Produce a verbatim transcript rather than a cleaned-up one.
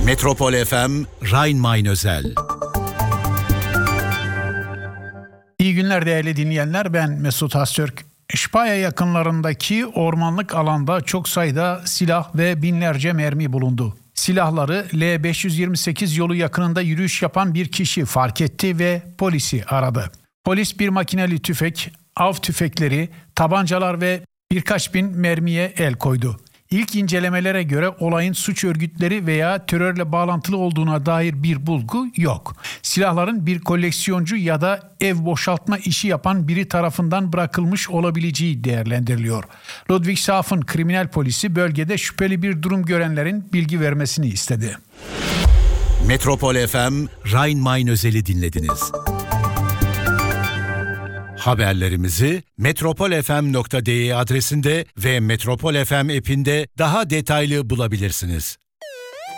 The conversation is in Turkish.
Metropol F M Rhein-Main özel. İyi günler değerli dinleyenler, ben Mesut Öztürk. Spaya yakınlarındaki ormanlık alanda çok sayıda silah ve binlerce mermi bulundu. Silahları L beş yüz yirmi sekiz yolu yakınında yürüyüş yapan bir kişi fark etti ve polisi aradı. Polis bir makineli tüfek, av tüfekleri, tabancalar ve birkaç bin mermiye el koydu. İlk incelemelere göre olayın suç örgütleri veya terörle bağlantılı olduğuna dair bir bulgu yok. Silahların bir koleksiyoncu ya da ev boşaltma işi yapan biri tarafından bırakılmış olabileceği değerlendiriliyor. Ludwigshafen kriminal polisi bölgede şüpheli bir durum görenlerin bilgi vermesini istedi. Metropol F M Rhein-Main özeli dinlediniz. Haberlerimizi metropol f m nokta d e adresinde ve Metropol F M app'inde daha detaylı bulabilirsiniz.